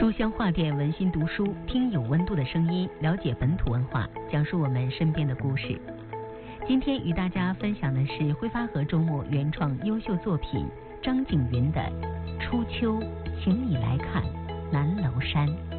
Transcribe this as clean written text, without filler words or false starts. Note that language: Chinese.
书香话店，文心读书，听有温度的声音，了解本土文化，讲述我们身边的故事。今天与大家分享的是挥发河周末原创优秀作品张景云的《初秋，请你来看南楼山》。